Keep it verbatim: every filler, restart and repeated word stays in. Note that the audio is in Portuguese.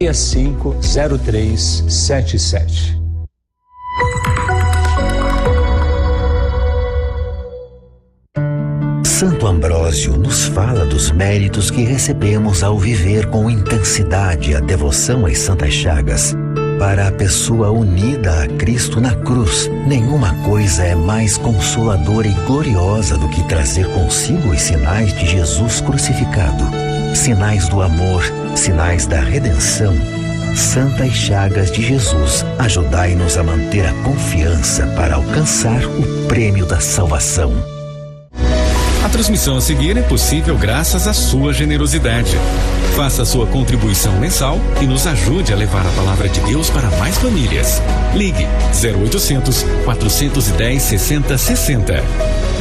cinco zero três sete sete. Santo Ambrósio nos fala dos méritos que recebemos ao viver com intensidade a devoção às Santas Chagas. Para a pessoa unida a Cristo na cruz, nenhuma coisa é mais consoladora e gloriosa do que trazer consigo os sinais de Jesus crucificado. Sinais do amor, sinais da redenção. Santas Chagas de Jesus, ajudai-nos a manter a confiança para alcançar o prêmio da salvação. A transmissão a seguir é possível graças à sua generosidade. Faça sua contribuição mensal e nos ajude a levar a palavra de Deus para mais famílias. Ligue zero oitocentos, quatrocentos e dez, sessenta sessenta.